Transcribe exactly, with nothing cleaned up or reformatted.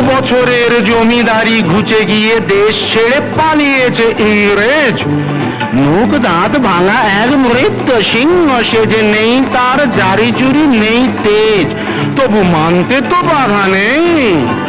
বছরের জমিদারি ঘুচে গিয়ে দেশ ছেড়ে পালিয়েছে ইংরেজ। মুখ দাঁত ভাঙা এক মৃত সিংহ সেজে, নেই তার জারি জুরি নেই তেজ, তবু মানতে তো বাধা নেই।